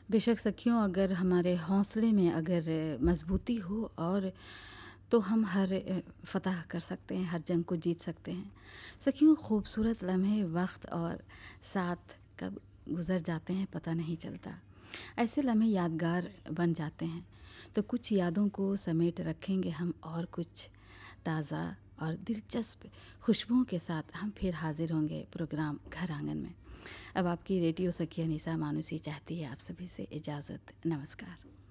बेशक सखियों, अगर हमारे हौसले में अगर मज़बूती हो और तो हम हर फ़तह कर सकते हैं, हर जंग को जीत सकते हैं। सखियों, खूबसूरत लम्हे वक़्त और साथ कब गुज़र जाते हैं पता नहीं चलता। ऐसे लम्हे यादगार बन जाते हैं। तो कुछ यादों को समेट रखेंगे हम और कुछ ताज़ा और दिलचस्प खुशबुओं के साथ हम फिर हाज़िर होंगे प्रोग्राम घर आंगन में। अब आपकी रेडियो सखी अनीसा मानुसी चाहती है आप सभी से इजाज़त। नमस्कार।